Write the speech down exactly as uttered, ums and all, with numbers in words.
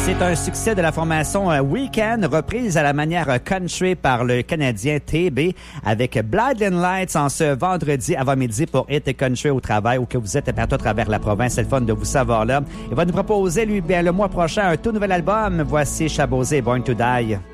C'est un succès de la formation Weekend, reprise à la manière country par le Canadien T B avec Blinding Lights en ce vendredi avant-midi pour Hit Country au travail ou que vous êtes partout à travers la province. C'est le fun de vous savoir là. Il va nous proposer, lui, bien, le mois prochain, un tout nouvel album. Voici Chabosé, Born to Die.